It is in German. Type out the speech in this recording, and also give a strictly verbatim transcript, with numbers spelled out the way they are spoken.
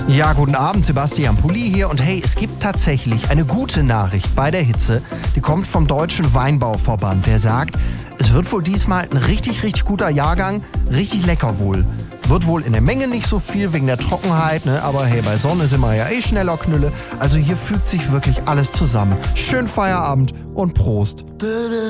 Ja, guten Abend, Sebastian Pulli hier. Und hey, es gibt tatsächlich eine gute Nachricht bei der Hitze. Die kommt vom Deutschen Weinbauverband. Der sagt, es wird wohl diesmal ein richtig, richtig guter Jahrgang. Richtig lecker wohl. Wird wohl in der Menge nicht so viel wegen der Trockenheit, ne? Aber hey, bei Sonne sind wir ja eh schneller Knülle. Also hier fügt sich wirklich alles zusammen. Schönen Feierabend und Prost.